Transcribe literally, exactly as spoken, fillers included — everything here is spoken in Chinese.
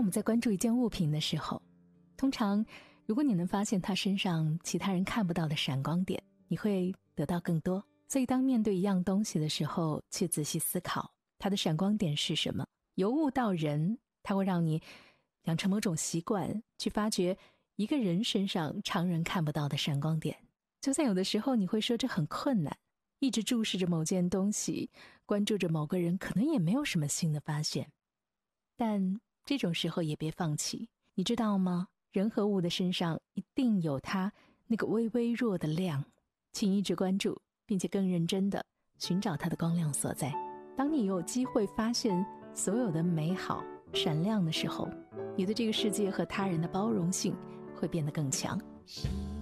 们在关注一件物品的时候，通常如果你能发现它身上其他人看不到的闪光点，你会得到更多。所以当面对一样东西的时候，去仔细思考它的闪光点是什么。由物到人，它会让你养成某种习惯，去发掘一个人身上常人看不到的闪光点。就算有的时候你会说这很困难，一直注视着某件东西，关注着某个人，可能也没有什么新的发现。但这种时候也别放弃，你知道吗？人和物的身上一定有它那个微微弱的亮，请一直关注，并且更认真地寻找它的光亮所在。当你有机会发现所有的美好闪亮的时候，你对这个世界和他人的包容性会变得更强。